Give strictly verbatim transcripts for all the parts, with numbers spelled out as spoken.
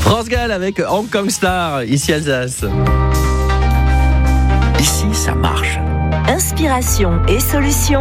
France Gall avec Hong Kong Star, ici Alsace. Ici, ça marche. Inspiration et solutions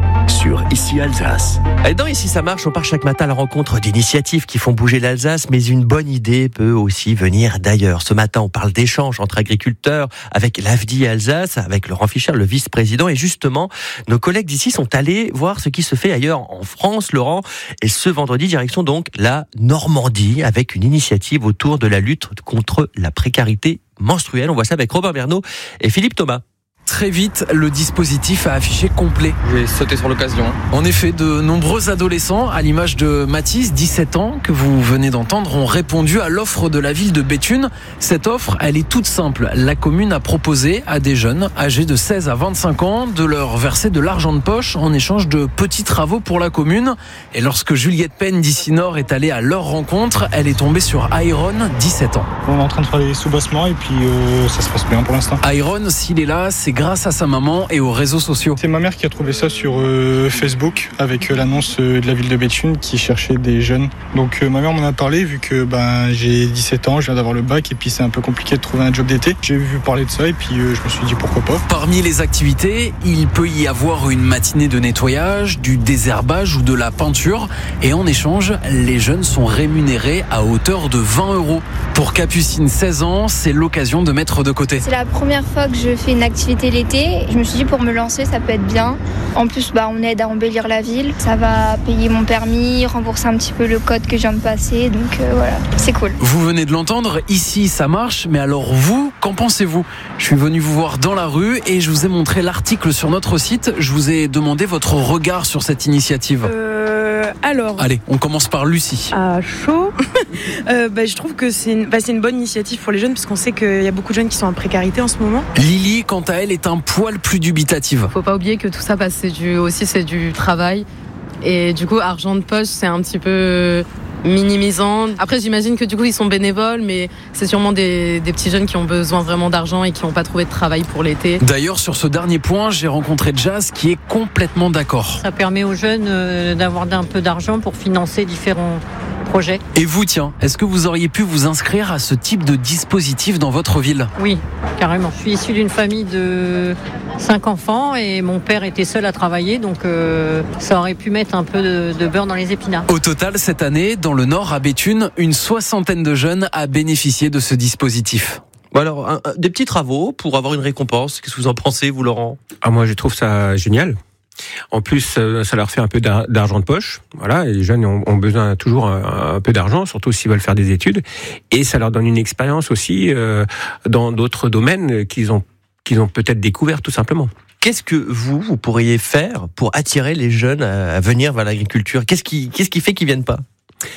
Sur Ici Alsace. Et dans Ici ça marche, on part chaque matin à la rencontre d'initiatives qui font bouger l'Alsace, mais une bonne idée peut aussi venir d'ailleurs. Ce matin, on parle d'échanges entre agriculteurs avec l'A F D I Alsace, avec Laurent Fischer, le vice-président. Et justement, nos collègues d'ici sont allés voir ce qui se fait ailleurs en France, Laurent. Et ce vendredi, direction donc la Normandie, avec une initiative autour de la lutte contre la précarité menstruelle. On voit ça avec Robin Bernot et Philippe Thomas. Très vite, le dispositif a affiché complet. J'ai sauté sur l'occasion. En effet, de nombreux adolescents, à l'image de Mathis, dix-sept ans, que vous venez d'entendre, ont répondu à l'offre de la ville de Béthune. Cette offre, elle est toute simple. La commune a proposé à des jeunes âgés de seize à vingt-cinq ans de leur verser de l'argent de poche en échange de petits travaux pour la commune. Et lorsque Juliette Penn d'Ici Nord est allée à leur rencontre, elle est tombée sur Iron, dix-sept ans. On est en train de faire des sous-bossements et puis euh, ça se passe bien pour l'instant. Iron, s'il est là, c'est grâce à sa maman et aux réseaux sociaux. C'est ma mère qui a trouvé ça sur euh, Facebook avec euh, l'annonce euh, de la ville de Béthune qui cherchait des jeunes. Donc euh, ma mère m'en a parlé vu que ben, j'ai dix-sept ans, je viens d'avoir le bac et puis c'est un peu compliqué de trouver un job d'été. J'ai vu parler de ça et puis euh, je me suis dit pourquoi pas. Parmi les activités, il peut y avoir une matinée de nettoyage, du désherbage ou de la peinture. Et en échange, les jeunes sont rémunérés à hauteur de vingt euros. Pour Capucine, seize ans, c'est l'occasion de mettre de côté. C'est la première fois que je fais une activité l'été. Je me suis dit pour me lancer, ça peut être bien. En plus, bah, on aide à embellir la ville. Ça va payer mon permis, rembourser un petit peu le code que je viens de passer. Donc euh, voilà, c'est cool. Vous venez de l'entendre, ici ça marche. Mais alors vous, qu'en pensez-vous ? Je suis venu vous voir dans la rue et je vous ai montré l'article sur notre site. Je vous ai demandé votre regard sur cette initiative. Euh, alors... Allez, on commence par Lucie. À chaud. euh, bah, je trouve que c'est une, bah, c'est une bonne initiative pour les jeunes parce qu'on sait qu'il y a beaucoup de jeunes qui sont en précarité en ce moment. Lily, quant à elle, est un poil plus dubitative. Faut pas oublier que tout ça, bah, c'est du, aussi c'est du travail. Et du coup, argent de poche, c'est un petit peu minimisant. Après, j'imagine que du coup, ils sont bénévoles, mais c'est sûrement des, des petits jeunes qui ont besoin vraiment d'argent et qui n'ont pas trouvé de travail pour l'été. D'ailleurs, sur ce dernier point, j'ai rencontré Jazz qui est complètement d'accord. Ça permet aux jeunes euh, d'avoir un peu d'argent pour financer différents projet. Et vous, tiens, est-ce que vous auriez pu vous inscrire à ce type de dispositif dans votre ville ? Oui, carrément. Je suis issue d'une famille de cinq enfants et mon père était seul à travailler, donc euh, ça aurait pu mettre un peu de, de beurre dans les épinards. Au total, cette année, dans le Nord, à Béthune, une soixantaine de jeunes a bénéficié de ce dispositif. Bon alors, un, un, des petits travaux pour avoir une récompense. Qu'est-ce que vous en pensez, vous, Laurent ? Ah, moi, je trouve ça génial. En plus, ça leur fait un peu d'argent de poche. Voilà, et les jeunes ont besoin toujours un, un peu d'argent, surtout s'ils veulent faire des études. Et ça leur donne une expérience aussi euh, dans d'autres domaines qu'ils ont, qu'ils ont peut-être découvert tout simplement. Qu'est-ce que vous, vous pourriez faire pour attirer les jeunes à venir vers l'agriculture ? Qu'est-ce qui, qu'est-ce qui fait qu'ils viennent pas ?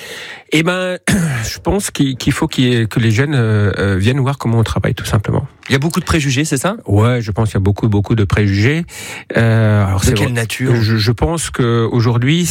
Eh ben, je pense qu'il faut qu'il y ait, que les jeunes euh, viennent voir comment on travaille, tout simplement. Il y a beaucoup de préjugés, c'est ça ? Ouais, je pense qu'il y a beaucoup, beaucoup de préjugés. Euh, alors de c'est quelle vrai, nature ? je, je pense que aujourd'hui,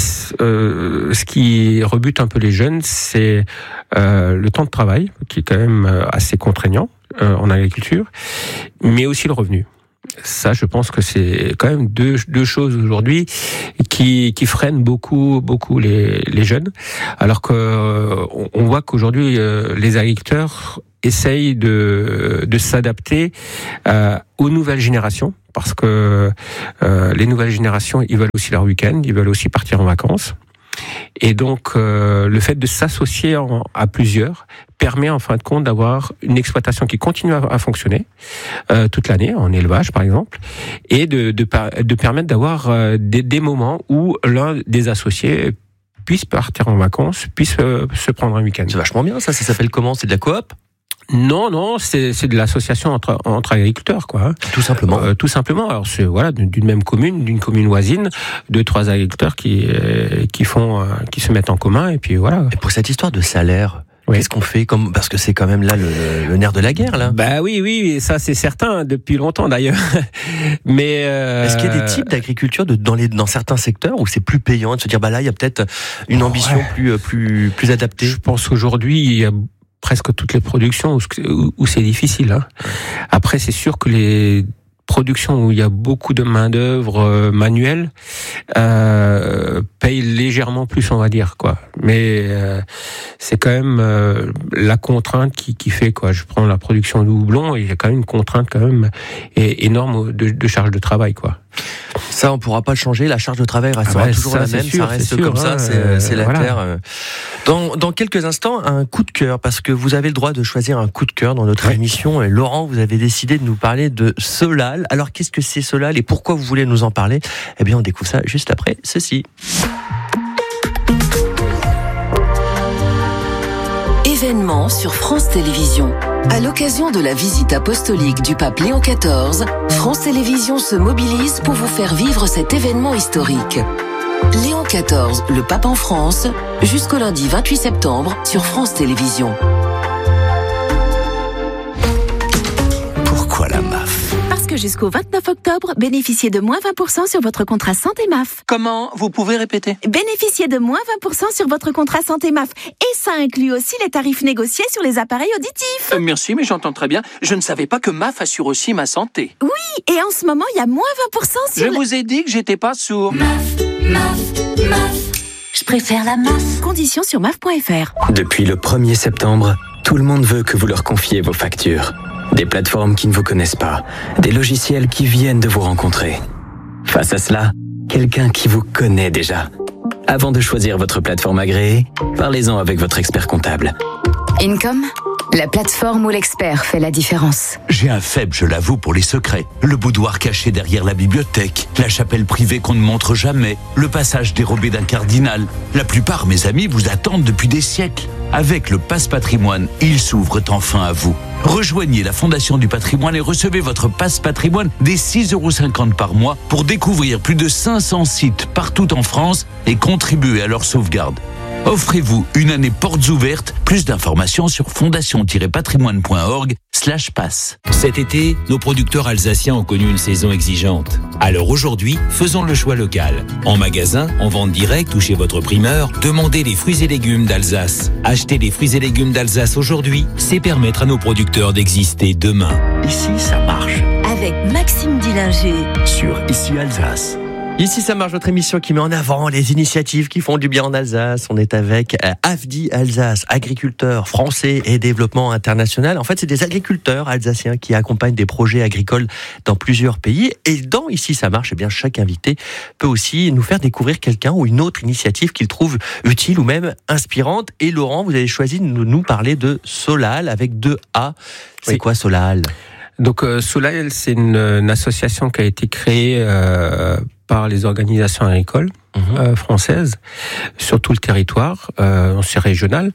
euh, ce qui rebute un peu les jeunes, c'est euh, le temps de travail, qui est quand même assez contraignant euh, en agriculture, mais aussi le revenu. Ça, je pense que c'est quand même deux, deux choses aujourd'hui qui, qui freinent beaucoup, beaucoup les, les jeunes. Alors que on voit qu'aujourd'hui, les agriculteurs essayent de, de s'adapter euh, aux nouvelles générations, parce que euh, les nouvelles générations, ils veulent aussi leur week-end, ils veulent aussi partir en vacances. Et donc, euh, le fait de s'associer en, à plusieurs permet en fin de compte d'avoir une exploitation qui continue à, à fonctionner euh, toute l'année, en élevage par exemple, et de, de, de permettre d'avoir euh, des, des moments où l'un des associés puisse partir en vacances, puisse euh, se prendre un week-end. C'est vachement bien ça, ça s'appelle comment ? C'est de la coop ? Non, non, c'est, c'est de l'association entre, entre agriculteurs, quoi. Tout simplement. Euh, tout simplement. Alors, c'est, voilà, d'une même commune, d'une commune voisine, deux, trois agriculteurs qui, euh, qui font, euh, qui se mettent en commun, et puis voilà. Et pour cette histoire de salaire, oui. Qu'est-ce qu'on fait comme, parce que c'est quand même là le, le nerf de la guerre, là. Bah oui, oui, ça c'est certain, depuis longtemps d'ailleurs. Mais, euh... est-ce qu'il y a des types d'agriculture de, dans les, dans certains secteurs où c'est plus payant de se dire, bah là, il y a peut-être une ambition ouais. plus, plus, plus adaptée? Je pense qu'aujourd'hui, il y a presque toutes les productions où, où c'est difficile. Hein. Après, c'est sûr que les production où il y a beaucoup de main d'œuvre euh, manuelle euh, paye légèrement plus, on va dire, quoi. Mais euh, c'est quand même euh, la contrainte qui, qui fait, quoi. Je prends la production de houblon et il y a quand même une contrainte quand même énorme de, de charge de travail, quoi. Ça, on pourra pas le changer. La charge de travail restera ah bah, toujours ça, la même. Sûr, ça reste sûr, comme hein, ça. C'est, euh, c'est la voilà. terre. Dans, dans quelques instants, un coup de cœur, parce que vous avez le droit de choisir un coup de cœur dans notre ouais. émission. Et Laurent, vous avez décidé de nous parler de Solal. Alors, qu'est-ce que c'est Solal et pourquoi vous voulez nous en parler ? Eh bien, on découvre ça juste après ceci. Événement sur France Télévisions. À l'occasion de la visite apostolique du pape Léon quatorze, France Télévisions se mobilise pour vous faire vivre cet événement historique. Léon quatorze, le pape en France, jusqu'au lundi vingt-huit septembre sur France Télévisions. Pourquoi la M A F ? Parce que jusqu'au vingt-neuf octobre, bénéficiez de moins vingt pour cent sur votre contrat santé M A F. Comment ? Vous pouvez répéter ? Bénéficiez de moins vingt pour cent sur votre contrat santé M A F. Et ça inclut aussi les tarifs négociés sur les appareils auditifs. Euh, merci, mais j'entends très bien. Je ne savais pas que M A F assure aussi ma santé. Oui, et en ce moment, il y a moins vingt pour cent sur... Je le... vous ai dit que j'étais pas sourd. M A F, M A F, M A F. Je préfère la M A F. Conditions sur M A F point F R. Depuis le premier septembre, tout le monde veut que vous leur confiez vos factures. Des plateformes qui ne vous connaissent pas, des logiciels qui viennent de vous rencontrer. Face à cela, quelqu'un qui vous connaît déjà. Avant de choisir votre plateforme agréée, parlez-en avec votre expert comptable. Income, la plateforme où l'expert fait la différence. J'ai un faible, je l'avoue, pour les secrets. Le boudoir caché derrière la bibliothèque, la chapelle privée qu'on ne montre jamais, le passage dérobé d'un cardinal. La plupart, mes amis, vous attendent depuis des siècles. Avec le Passe Patrimoine, ils s'ouvrent enfin à vous. Rejoignez la Fondation du Patrimoine et recevez votre Passe Patrimoine dès six euros cinquante par mois pour découvrir plus de cinq cents sites partout en France et contribuer à leur sauvegarde. Offrez-vous une année portes ouvertes. Plus d'informations sur fondation-patrimoine point org slash passe. Cet été, nos producteurs alsaciens ont connu une saison exigeante. Alors aujourd'hui, faisons le choix local. En magasin, en vente directe ou chez votre primeur, demandez les fruits et légumes d'Alsace. Acheter les fruits et légumes d'Alsace aujourd'hui, c'est permettre à nos producteurs d'exister demain. Ici, ça marche. Avec Maxime Dillinger. Sur Ici Alsace. Ici, ça marche, votre émission qui met en avant les initiatives qui font du bien en Alsace. On est avec A F D I Alsace, agriculteurs français et développement international. En fait, c'est des agriculteurs alsaciens qui accompagnent des projets agricoles dans plusieurs pays. Et dans Ici, ça marche, eh bien, chaque invité peut aussi nous faire découvrir quelqu'un ou une autre initiative qu'il trouve utile ou même inspirante. Et Laurent, vous avez choisi de nous parler de Solal avec deux A. C'est oui. quoi Solal ? Donc euh, Solal, c'est une, une association qui a été créée euh, par les organisations agricoles mmh. euh, françaises sur tout le territoire, euh, c'est régional.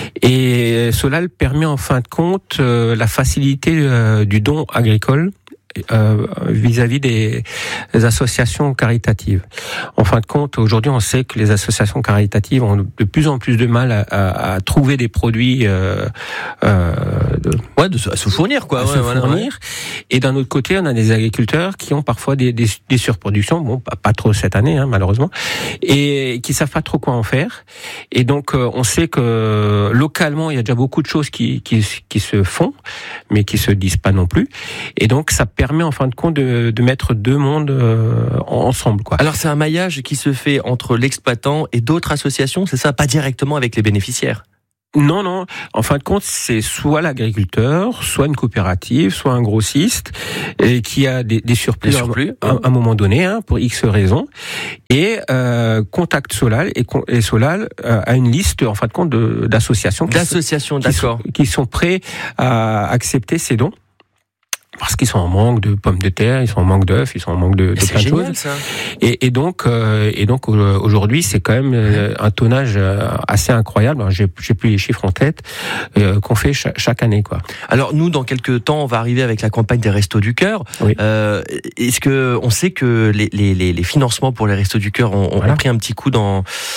Et Solal permet en fin de compte euh, la facilité euh, du don agricole Euh, vis-à-vis des, des associations caritatives. En fin de compte, aujourd'hui, on sait que les associations caritatives ont de plus en plus de mal à, à, à trouver des produits, euh, euh, de, ouais, de se, à se fournir, quoi. À ouais, se voilà, fournir. Ouais. Et d'un autre côté, on a des agriculteurs qui ont parfois des, des, des surproductions, bon, pas, pas trop cette année, hein, malheureusement, et qui savent pas trop quoi en faire. Et donc, euh, on sait que localement, il y a déjà beaucoup de choses qui, qui, qui se font, mais qui se disent pas non plus. Et donc, ça permet en fin de compte de, de mettre deux mondes euh, ensemble, quoi. Alors c'est un maillage qui se fait entre l'exploitant et d'autres associations, c'est ça, pas directement avec les bénéficiaires? Non, non. En fin de compte, c'est soit l'agriculteur, soit une coopérative, soit un grossiste et qui a des, des surplus, des surplus à, à un moment donné, hein, pour X raisons, et euh, contacte Solal et, et Solal euh, a une liste, en fin de compte, de, d'associations, d'associations, qui d'accord, sont, qui sont prêts à accepter ces dons. Parce qu'ils sont en manque de pommes de terre, ils sont en manque d'œufs, ils sont en manque de, de plein de choses. Ça. Et, et donc, euh, et donc aujourd'hui, c'est quand même euh, un tonnage assez incroyable. J'ai, j'ai plus les chiffres en tête euh, qu'on fait chaque, chaque année, quoi. Alors nous, dans quelques temps, on va arriver avec la campagne des Restos du Cœur. Oui. Euh, est-ce que on sait que les, les, les financements pour les Restos du Cœur ont, voilà. ont pris un petit coup dans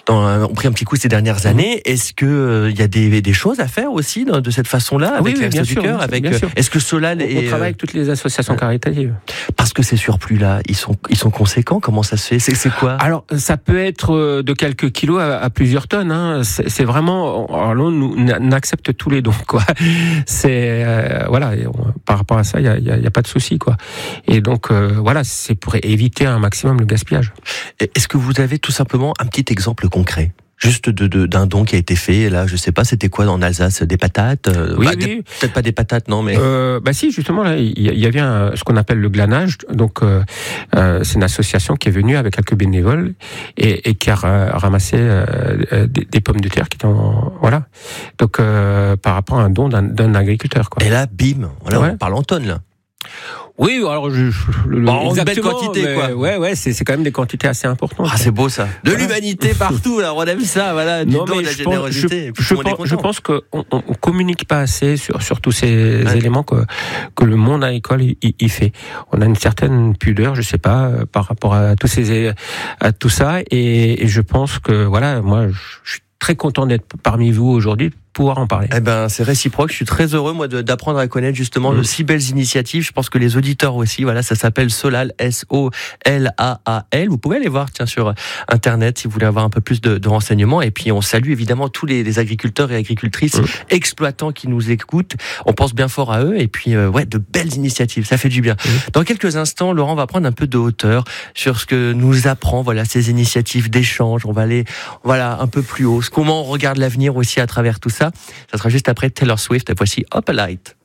dans, ont pris un petit coup ces dernières années. Est-ce que il euh, y a des, des choses à faire aussi de, de cette façon-là avec oui, les bien Restos sûr, du Cœur, bien avec sûr. Est-ce que Solal on, est on travaille avec toutes les associations euh, caritatives. Parce que ces surplus-là, ils sont ils sont conséquents. Comment ça se fait? C'est, c'est quoi? Alors ça peut être de quelques kilos à, à plusieurs tonnes. Hein. C'est, c'est vraiment. Alors là, nous on accepte tous les dons, quoi. C'est euh, voilà. On, par rapport à ça, il y a, y a, y a pas de souci, quoi. Et donc euh, voilà, c'est pour éviter un maximum le gaspillage. Est-ce que vous avez tout simplement un petit exemple concret? Juste de, de, d'un don qui a été fait, là, je sais pas, c'était quoi en Alsace? Des patates? Oui, bah, oui. Des, peut-être pas des patates, non, mais... Euh, bah si, justement, là, il y, y avait un, ce qu'on appelle le glanage. Donc, euh, euh, c'est une association qui est venue avec quelques bénévoles et, et qui a ramassé euh, des, des pommes de terre qui étaient en, voilà. Donc, euh, par rapport à un don d'un, d'un agriculteur, quoi. Et là, bim, voilà, ouais. On parle en tonnes, là. Oui, alors je, je le, bon, une belle quantité, quoi. Ouais, ouais, c'est, c'est quand même des quantités assez importantes. Ah, c'est beau ça. De voilà. L'humanité partout, là, on a vu ça, voilà. Du non, don, mais de la je générosité. Pense, je, je, pense, je pense qu'on on, on communique pas assez sur sur tous ces ouais. éléments que que le monde agricole y, y fait. On a une certaine pudeur, je sais pas, par rapport à tous ces à tout ça, et, et je pense que voilà, moi, je suis très content d'être parmi vous aujourd'hui. Pouvoir en parler. Eh ben, c'est réciproque. Je suis très heureux, moi, de, d'apprendre à connaître justement mmh. de si belles initiatives. Je pense que les auditeurs aussi, voilà, ça s'appelle Solal, S O L A A L. Vous pouvez aller voir, tiens, sur Internet, si vous voulez avoir un peu plus de, de renseignements. Et puis, on salue évidemment tous les, les agriculteurs et agricultrices, mmh. exploitants qui nous écoutent. On pense bien fort à eux. Et puis, euh, ouais, de belles initiatives. Ça fait du bien. Mmh. Dans quelques instants, Laurent va prendre un peu de hauteur sur ce que nous apprend, voilà, ces initiatives d'échange. On va aller, voilà, un peu plus haut. Comment on regarde l'avenir aussi à travers tout ça. Ça sera juste après Taylor Swift. Et voici Up a Light.